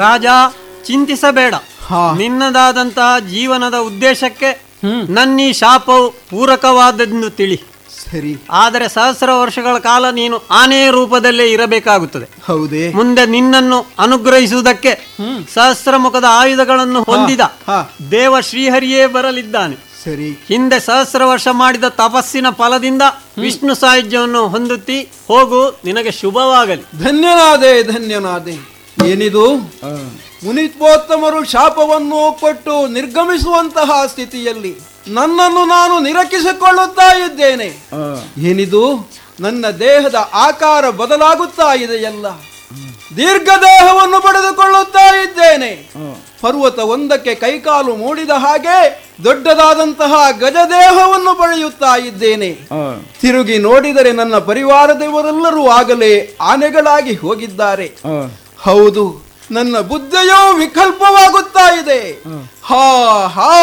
ರಾಜ, ಚಿಂತಿಸಬೇಡ. ನಿನ್ನದಾದಂತಹ ಜೀವನದ ಉದ್ದೇಶಕ್ಕೆ ನನ್ನೀ ಶಾಪವು ಪೂರಕವಾದೆಂದು ತಿಳಿ. ಸರಿ. ಆದರೆ 1000 ವರ್ಷಗಳ ಕಾಲ ನೀನು ಆನೆಯ ರೂಪದಲ್ಲೇ ಇರಬೇಕಾಗುತ್ತದೆ. ಹೌದೇ? ಮುಂದೆ ನಿನ್ನನ್ನು ಅನುಗ್ರಹಿಸುವುದಕ್ಕೆ 1000 ಮುಖದ ಆಯುಧಗಳನ್ನು ಹೊಂದಿದ ದೇವ ಶ್ರೀಹರಿಯೇ ಬರಲಿದ್ದಾನೆ. ಸರಿ. ಹಿಂದೆ 1000 ವರ್ಷ ಮಾಡಿದ ತಪಸ್ಸಿನ ಫಲದಿಂದ ವಿಷ್ಣು ಸಾಯುಜ್ಯವನ್ನು ಹೊಂದುತ್ತಿ ಹೋಗು, ನಿನಗೆ ಶುಭವಾಗಲಿ. ಧನ್ಯನಾದೆ, ಧನ್ಯನಾದೆ. ಏನಿದು? ಮುನಿತ್ವೋತ್ತಮರು ಶಾಪವನ್ನು ಕೊಟ್ಟು ನಿರ್ಗಮಿಸುವಂತಹ ಸ್ಥಿತಿಯಲ್ಲಿ ನನ್ನನ್ನು ನಾನು ನಿರಕಿಸಿಕೊಳ್ಳುತ್ತಾ ಇದ್ದೇನೆ. ಏನಿದು? ನನ್ನ ದೇಹದ ಆಕಾರ ಬದಲಾಗುತ್ತಾ ಇದೆಯಲ್ಲ. ದೀರ್ಘ ದೇಹವನ್ನು ಪಡೆದುಕೊಳ್ಳುತ್ತಾ ಇದ್ದೇನೆ. ಪರ್ವತ ಒಂದಕ್ಕೆ ಕೈಕಾಲು ಮೂಡಿದ ಹಾಗೆ ದೊಡ್ಡದಾದಂತಹ ಗಜದೇಹವನ್ನು ಪಡೆಯುತ್ತಾ ಇದ್ದೇನೆ. ತಿರುಗಿ ನೋಡಿದರೆ ನನ್ನ ಪರಿವಾರದವರೆಲ್ಲರೂ ಆಗಲೇ ಆನೆಗಳಾಗಿ ಹೋಗಿದ್ದಾರೆ. ಹೌದು, ನನ್ನ ಬುದ್ಧಿಯೂ ವಿಕಲ್ಪವಾಗುತ್ತಾ ಇದೆ. ಹಾ ಹಾ